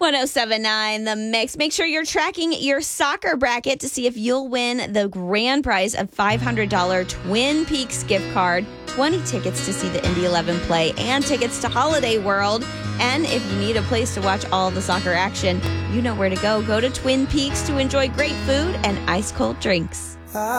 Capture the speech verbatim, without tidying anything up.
ten seventy-nine The Mix. Make sure you're tracking your soccer bracket to see if you'll win the grand prize of five hundred dollars Twin Peaks gift card, twenty tickets to see the Indy eleven play, and tickets to Holiday World. And if you need a place to watch all the soccer action, you know where to go. Go to Twin Peaks to enjoy great food and ice-cold drinks.